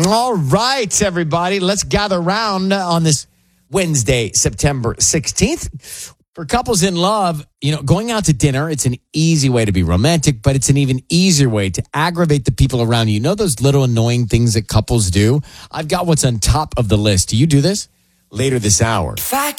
All right, everybody, let's gather around on this Wednesday, September 16th. For couples in love, going out to dinner, it's an easy way to be romantic, but it's an even easier way to aggravate the people around you. You know those little annoying things that couples do? I've got what's on top of the list. Do you do this? Later this hour.